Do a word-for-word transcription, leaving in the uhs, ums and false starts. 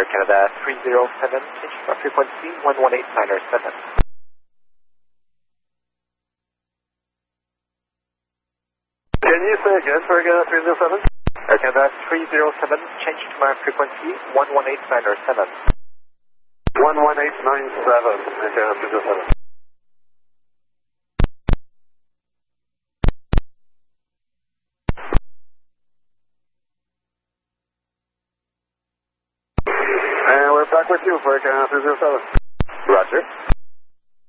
Canada three zero seven, change to frequency one one eight nine seven. Can you say again for Canada three zero seven? Air Canada three zero seven, change to my frequency one one eight nine seven. one one eight nine seven, Air Canada three zero seven. And we're back with you for Air Canada three zero seven. Roger.